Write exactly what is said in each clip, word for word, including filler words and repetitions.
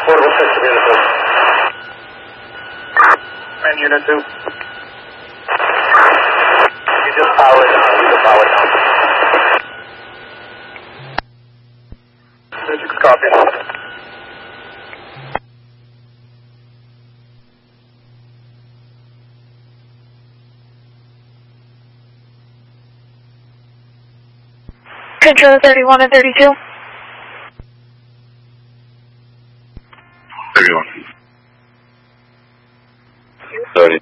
Portable system unit two. And unit two. You just power it down. You just power it down. Six copy. Control thirty-one and thirty-two. thirty-one. thirty.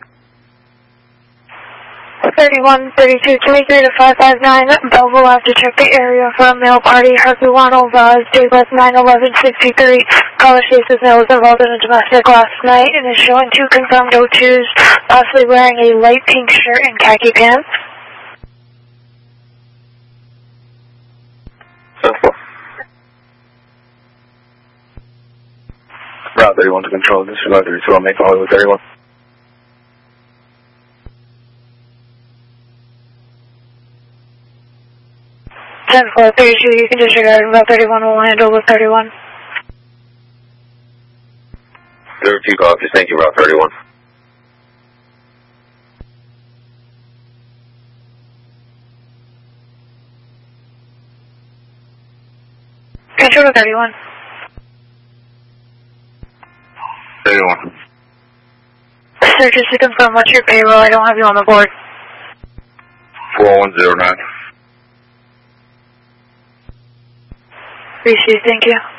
thirty-one, thirty-two, twenty-three to five five nine, Belleville have to check the area for a male party, Harkuwano Vaz, date birth nine eleven sixty-three. Caller states his male was involved in a domestic last night and is showing two confirmed O twos, possibly wearing a light pink shirt and khaki pants. Route thirty-one to control, this is Route thirty-two, I'll make Hollywood thirty-one. ten four thirty-two, you can disregard Route thirty-one, will handle with thirty-one. thirty-two copies, thank you, Route thirty-one. Control to thirty-one. thirty-one. Sir, just to confirm, what's your payroll? I don't have you on the board. four one zero nine. Received, thank you.